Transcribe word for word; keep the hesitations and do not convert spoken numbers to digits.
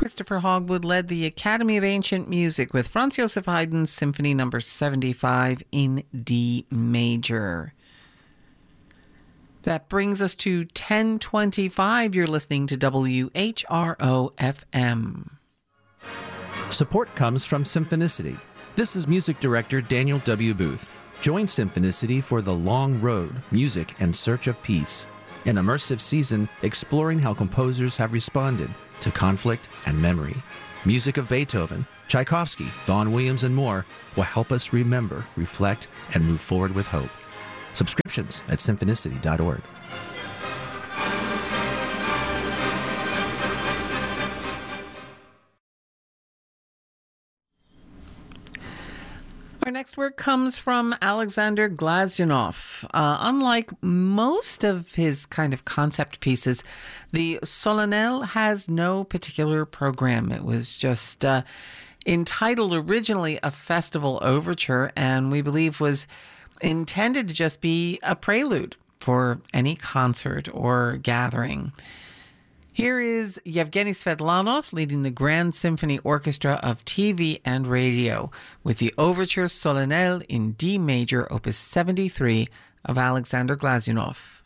Christopher Hogwood led the Academy of Ancient Music with Franz Joseph Haydn's Symphony Number seventy-five in D major. That brings us to ten twenty-five. You're listening to W H R O F M. Support comes from Symphonicity. This is music director Daniel W. Booth. Join Symphonicity for The Long Road, Music and Search of Peace, an immersive season exploring how composers have responded to conflict and memory. Music of Beethoven, Tchaikovsky, Vaughan Williams, and more will help us remember, reflect, and move forward with hope. Subscriptions at symphonicity dot org. Our next work comes from Alexander Glazunov. Uh, unlike most of his kind of concept pieces, the Solennel has no particular program. It was just uh, entitled originally a festival overture, and we believe was intended to just be a prelude for any concert or gathering. Here is Yevgeny Svetlanov leading the Grand Symphony Orchestra of T V and Radio with the Overture Solennel in D major, opus seventy-three of Alexander Glazunov.